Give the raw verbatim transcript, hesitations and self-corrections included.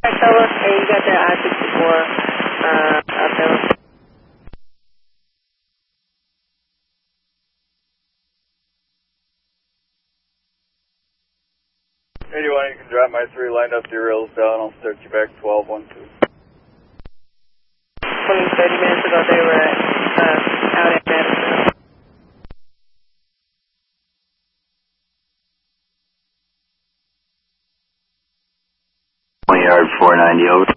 Alright, fellas, hey, you got that I sixty-four uh, out there. eighty-one, you can drop my three, lined up your rails down, I'll start you back twelve one two. twenty, thirty minutes ago they were at, uh, out at Madison. twenty yard four ninety over.